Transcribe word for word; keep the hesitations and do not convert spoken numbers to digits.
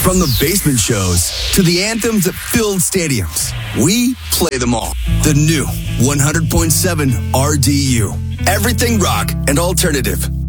From the basement shows to the anthems that filled stadiums, we play them all. The new one hundred point seven R D U. Everything rock and alternative.